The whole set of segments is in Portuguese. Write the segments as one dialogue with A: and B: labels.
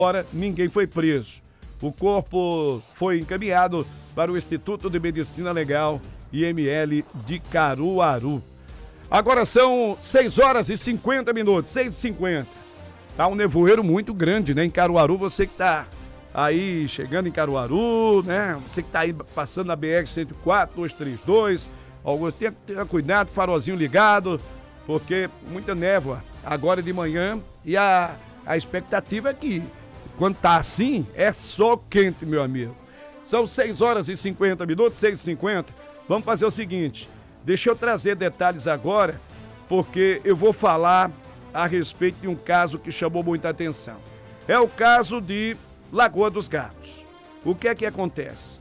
A: hora, ninguém foi preso. O corpo foi encaminhado para o Instituto de Medicina Legal, IML de Caruaru. Agora são 6 horas e 50 minutos, 6h50. Tá um nevoeiro muito grande, né? Em Caruaru, você que tá aí chegando em Caruaru, né? Você que tá aí passando na BR-104, 232, alguns tenha cuidado, farolzinho ligado, porque muita névoa agora de manhã e a expectativa é que quando tá assim, é só quente, meu amigo. São 6 horas e 50 minutos, 6h50. Vamos fazer o seguinte, deixa eu trazer detalhes agora, porque eu vou falar a respeito de um caso que chamou muita atenção. É o caso de Lagoa dos Gatos. O que é que acontece?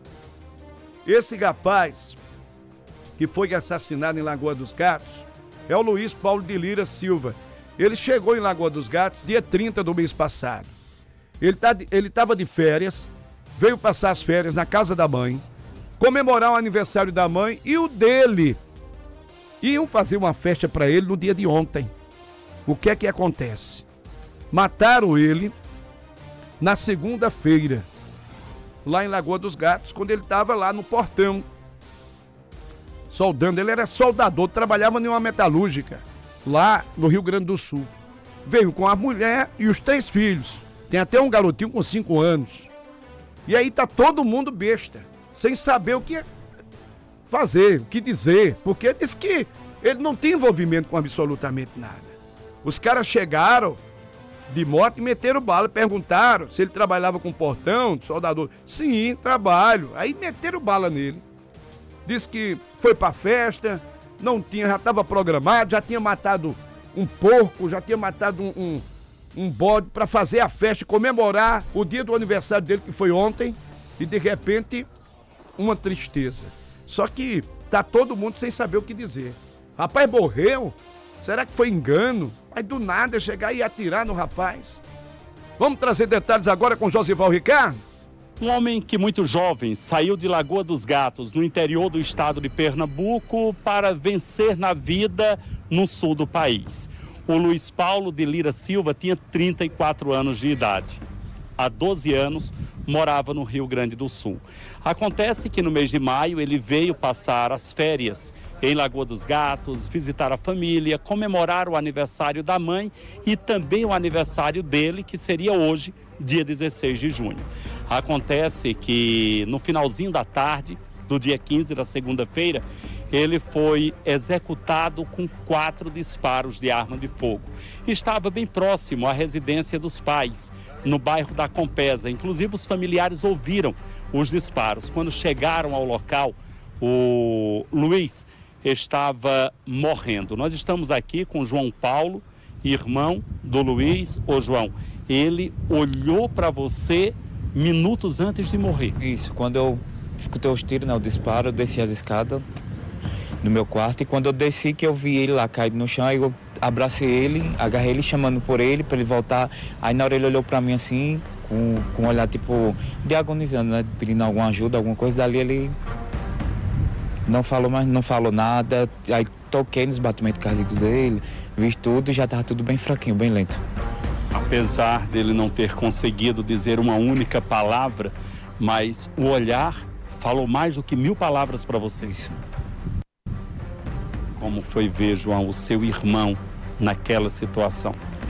A: Esse rapaz que foi assassinado em Lagoa dos Gatos é o Luiz Paulo de Lira Silva. Ele chegou em Lagoa dos Gatos dia 30 do mês passado. Ele estava de férias, veio passar as férias na casa da mãe, comemorar o aniversário da mãe e o dele. Iam fazer uma festa para ele no dia de ontem. O que é que acontece? Mataram ele na segunda-feira, lá em Lagoa dos Gatos, quando ele estava lá no portão, soldando. Ele era soldador, trabalhava em uma metalúrgica, lá no Rio Grande do Sul. Veio com a mulher e os 3 filhos. Tem até um garotinho com 5 anos. E aí tá todo mundo besta, sem saber o que fazer, o que dizer, porque disse que ele não tem envolvimento com absolutamente nada. Os caras chegaram de moto e meteram bala, perguntaram se ele trabalhava com portão, soldador. Sim, trabalho. Aí meteram bala nele. Disse que foi pra festa, não tinha, já estava programado, já tinha matado um porco, já tinha matado um bode para fazer a festa, comemorar o dia do aniversário dele, que foi ontem, e de repente, uma tristeza. Só que tá todo mundo sem saber o que dizer. Rapaz, morreu? Será que foi engano? Mas do nada chegar e atirar no rapaz. Vamos trazer detalhes agora com Josival Ricardo?
B: Um homem que muito jovem saiu de Lagoa dos Gatos, no interior do estado de Pernambuco, para vencer na vida no sul do país. O Luiz Paulo de Lira Silva tinha 34 anos de idade. Há 12 anos morava no Rio Grande do Sul. Acontece que no mês de maio ele veio passar as férias em Lagoa dos Gatos, visitar a família, comemorar o aniversário da mãe e também o aniversário dele, que seria hoje, dia 16 de junho. Acontece que no finalzinho da tarde, do dia 15 da segunda-feira, ele foi executado com 4 disparos de arma de fogo. Estava bem próximo à residência dos pais, no bairro da Compesa. Inclusive, os familiares ouviram os disparos. Quando chegaram ao local, o Luiz estava morrendo. Nós estamos aqui com João Paulo, irmão do Luiz. Ô João, ele olhou para você minutos antes de morrer.
C: Isso, quando eu escutei os tiros, o disparo, eu desci as escadas no meu quarto, e quando eu desci, que eu vi ele lá caído no chão, aí eu abracei ele, agarrei ele, chamando por ele, para ele voltar. Aí na hora ele olhou para mim assim, com um olhar tipo de agonizando, né, pedindo alguma ajuda, alguma coisa. Dali ele não falou mais, não falou nada. Aí toquei nos batimentos cardíacos dele, vi tudo e já estava tudo bem fraquinho, bem lento.
B: Apesar dele não ter conseguido dizer uma única palavra, mas o olhar falou mais do que 1000 palavras para vocês. Como foi ver, João, o seu irmão naquela situação?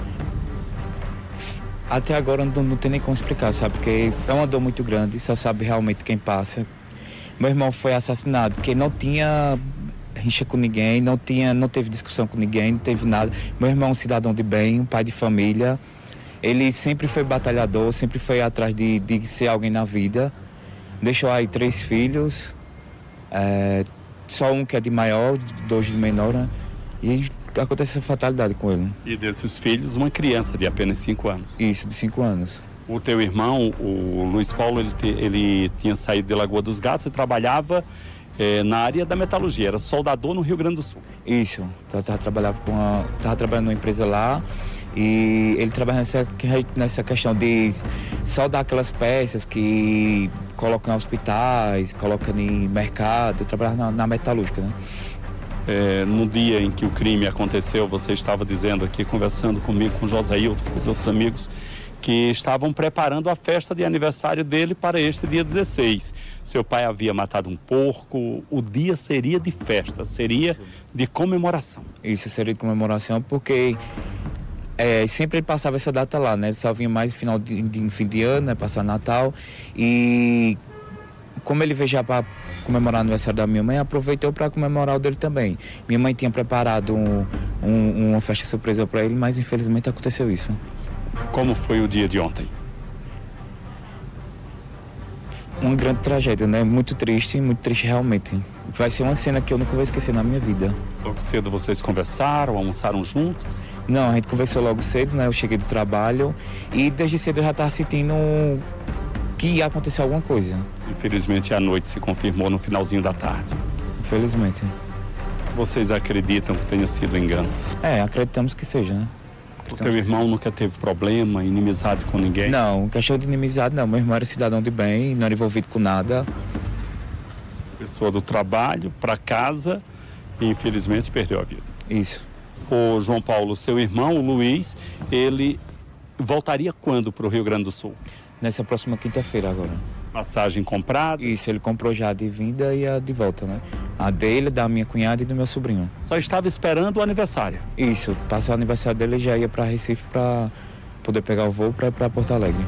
C: Até agora não tem nem como explicar, sabe? Porque é uma dor muito grande, só sabe realmente quem passa. Meu irmão foi assassinado porque não tinha rixa com ninguém, não teve discussão com ninguém, não teve nada. Meu irmão é um cidadão de bem, um pai de família. Ele sempre foi batalhador, sempre foi atrás de ser alguém na vida. Deixou aí 3 filhos, só um que é de maior, 2 de menor, né? E acontece essa fatalidade com ele.
B: E desses filhos, uma criança de apenas 5 anos.
C: Isso, de 5 anos.
B: O teu irmão, o Luiz Paulo, ele tinha saído de Lagoa dos Gatos e trabalhava na área da metalurgia, era soldador no Rio Grande do Sul.
C: Isso, estava trabalhando numa empresa lá, e ele trabalha nessa questão de soldar aquelas peças que colocam em hospitais, colocam em mercado. Eu trabalhava na metalúrgica, né?
B: No dia em que o crime aconteceu, você estava dizendo aqui, conversando comigo, com o Josailton, com os outros amigos, que estavam preparando a festa de aniversário dele para este dia 16. Seu pai havia matado um porco, o dia seria de festa, seria de comemoração.
C: Isso seria de comemoração porque sempre ele passava essa data lá, né? Ele só vinha mais no fim de ano, né? Passar Natal. E como ele veio já para comemorar o aniversário da minha mãe, aproveitou para comemorar o dele também. Minha mãe tinha preparado uma festa surpresa para ele, mas infelizmente aconteceu isso.
B: Como foi o dia de ontem?
C: Uma grande tragédia, né? Muito triste realmente. Vai ser uma cena que eu nunca vou esquecer na minha vida.
B: Logo cedo vocês conversaram, almoçaram juntos?
C: Não, a gente conversou logo cedo, né? Eu cheguei do trabalho e desde cedo eu já estava sentindo que ia acontecer alguma coisa.
B: Infelizmente a noite se confirmou no finalzinho da tarde.
C: Infelizmente.
B: Vocês acreditam que tenha sido engano?
C: Acreditamos que seja, né?
B: O teu irmão nunca teve problema, inimizade com ninguém?
C: Não, questão de inimizade não. Meu irmão era cidadão de bem, não era envolvido com nada.
B: Pessoa do trabalho, para casa e infelizmente perdeu a vida.
C: Isso.
B: O João Paulo, seu irmão, o Luiz, ele voltaria quando para o Rio Grande do Sul?
C: Nessa próxima quinta-feira agora.
B: Passagem comprada?
C: Isso, ele comprou já a de vinda e a de volta, né? A dele, da minha cunhada e do meu sobrinho.
B: Só estava esperando o aniversário?
C: Isso, passar o aniversário dele já ia para Recife para poder pegar o voo para ir para Porto Alegre.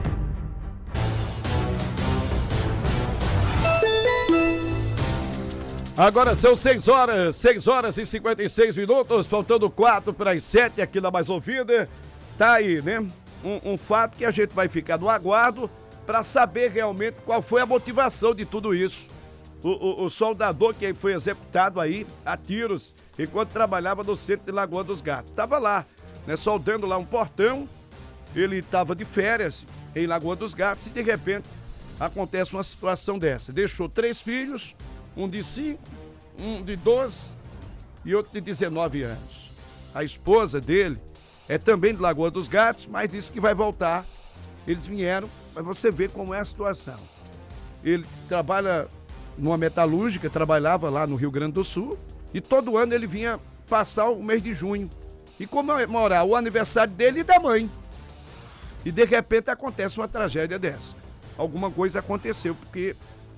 A: Agora são 6 horas e 56 minutos, faltando 4 para as 7 aqui na Mais Ouvida. Tá aí, né? Um fato que a gente vai ficar no aguardo para saber realmente qual foi a motivação de tudo isso. O soldador que foi executado aí a tiros enquanto trabalhava no centro de Lagoa dos Gatos. Estava lá, né, soldando lá um portão, ele estava de férias em Lagoa dos Gatos e de repente acontece uma situação dessa. Deixou 3 filhos, um de 5, um de 12 e outro de 19 anos. A esposa dele é também de Lagoa dos Gatos, mas disse que vai voltar. Eles vieram, mas você vê como é a situação. Ele trabalha numa metalúrgica, trabalhava lá no Rio Grande do Sul, e todo ano ele vinha passar o mês de junho e comemorar o aniversário dele e da mãe. E de repente acontece uma tragédia dessa. Alguma coisa aconteceu, porque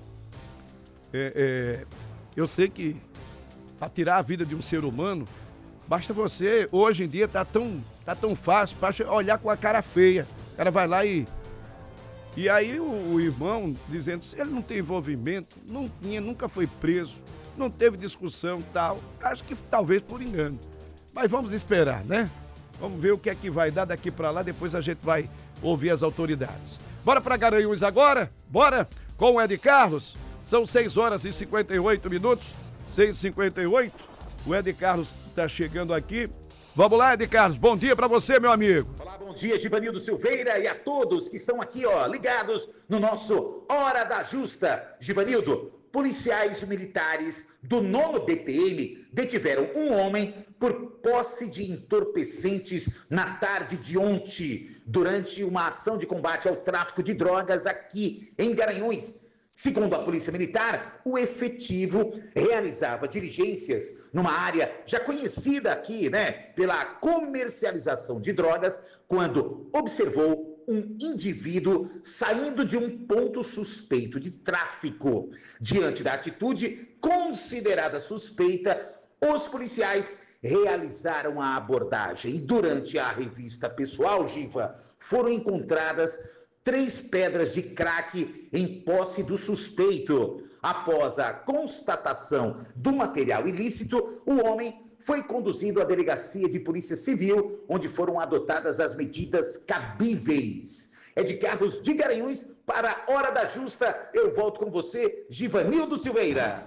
A: eu sei que para tirar a vida de um ser humano, basta você, hoje em dia tá tão fácil, basta olhar com a cara feia. O cara vai lá e aí o irmão dizendo, se ele não tem envolvimento, nunca foi preso, não teve discussão e tal, acho que talvez por engano. Mas vamos esperar, né? Vamos ver o que é que vai dar daqui para lá, depois a gente vai ouvir as autoridades. Bora para Garanhuns agora? Bora? Com o Ed Carlos. São 6 horas e 58 minutos, 6h58. O Ed Carlos está chegando aqui. Vamos lá, Ed Carlos, bom dia para você, meu amigo.
D: Olá, bom dia, Givanildo Silveira e a todos que estão aqui, ligados no nosso Hora da Justa. Givanildo, policiais militares do 9º DPM detiveram um homem por posse de entorpecentes na tarde de ontem, durante uma ação de combate ao tráfico de drogas aqui em Garanhuns. Segundo a Polícia Militar, o efetivo realizava diligências numa área já conhecida aqui, né, pela comercialização de drogas, quando observou um indivíduo saindo de um ponto suspeito de tráfico. Diante da atitude considerada suspeita, os policiais realizaram a abordagem e durante a revista pessoal, Giva, foram encontradas 3 pedras de crack em posse do suspeito. Após a constatação do material ilícito, o homem foi conduzido à delegacia de polícia civil, onde foram adotadas as medidas cabíveis. Ed Carlos de Garanhuns para a Hora da Justa. Eu volto com você, Givanildo Silveira.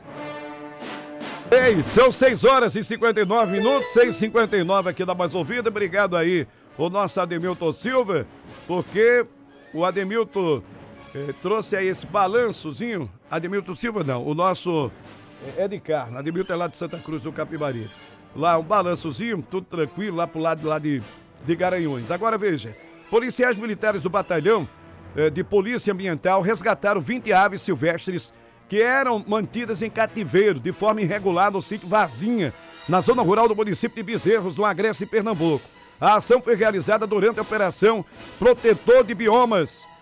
A: Ei, são 6 horas e 59 minutos, 6h59 aqui da Mais Ouvida. Obrigado aí, o nosso Ademilton Silva, porque o Ademilton trouxe aí esse balançozinho. Ademilton Silva não, o nosso Ed Carlos. Ademilton é lá de Santa Cruz do Capibari. Lá um balançozinho, tudo tranquilo, lá pro lado lá de Garanhuns. Agora veja, policiais militares do batalhão de polícia ambiental resgataram 20 aves silvestres que eram mantidas em cativeiro de forma irregular no sítio Varzinha, na zona rural do município de Bezerros, no Agreste, Pernambuco. A ação foi realizada durante a Operação Protetor de Biomas.